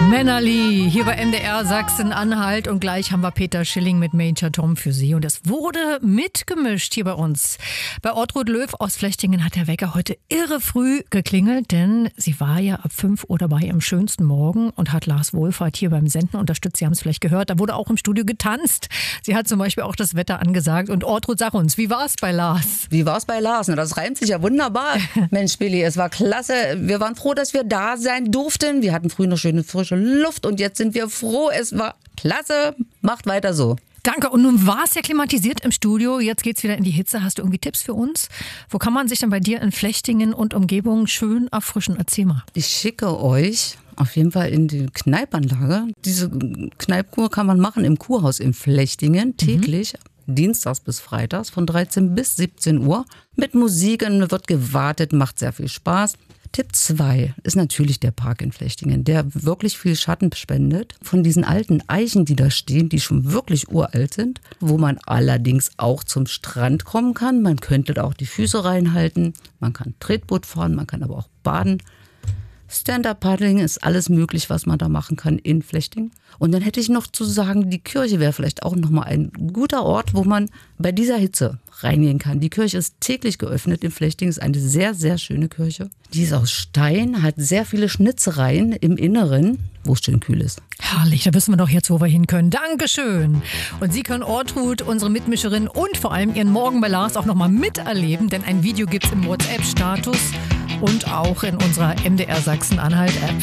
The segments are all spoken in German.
Männerli, hier bei MDR Sachsen-Anhalt und gleich haben wir Peter Schilling mit Major Tom für Sie und es wurde mitgemischt hier bei uns. Bei Ortrud Löw aus Flechtingen hat der Wecker heute irre früh geklingelt, denn sie war ja ab 5 Uhr dabei im schönsten Morgen und hat Lars Wohlfahrt hier beim Senden unterstützt. Sie haben es vielleicht gehört, da wurde auch im Studio getanzt. Sie hat zum Beispiel auch das Wetter angesagt und Ortrud, sag uns, wie war es bei Lars? Wie war es bei Lars? Na, das reimt sich ja wunderbar. Mensch, Billy, es war klasse. Wir waren froh, dass wir da sein durften. Wir hatten früh noch schöne frische Luft und jetzt sind wir froh. Es war klasse. Macht weiter so. Danke. Und nun war es ja klimatisiert im Studio. Jetzt geht's wieder in die Hitze. Hast du irgendwie Tipps für uns? Wo kann man sich denn bei dir in Flechtingen und Umgebung schön erfrischen? Erzähl mal. Ich schicke euch auf jeden Fall in die Kneipanlage. Diese Kneipkur kann man machen im Kurhaus in Flechtingen täglich. Dienstags bis Freitags von 13 bis 17 Uhr. Mit Musiken wird gewartet, macht sehr viel Spaß. Tipp 2 ist natürlich der Park in Flechtingen, der wirklich viel Schatten spendet. Von diesen alten Eichen, die da stehen, die schon wirklich uralt sind, wo man allerdings auch zum Strand kommen kann. Man könnte da auch die Füße reinhalten, man kann Tretboot fahren, man kann aber auch baden. Stand-Up-Paddling ist alles möglich, was man da machen kann in Flechtingen. Und dann hätte ich noch zu sagen, die Kirche wäre vielleicht auch nochmal ein guter Ort, wo man bei dieser Hitze reingehen kann. Die Kirche ist täglich geöffnet in Flechtingen, ist eine sehr, sehr schöne Kirche. Die ist aus Stein, hat sehr viele Schnitzereien im Inneren, wo es schön kühl ist. Herrlich, da wissen wir doch jetzt, wo wir hin können. Dankeschön. Und Sie können Ortrud, unsere Mitmischerin und vor allem Ihren Morgen bei Lars auch nochmal miterleben, denn ein Video gibt es im WhatsApp-Status und auch in unserer MDR Sachsen-Anhalt-App.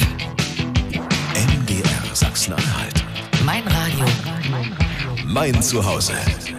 MDR Sachsen-Anhalt. Mein Radio. Mein Zuhause.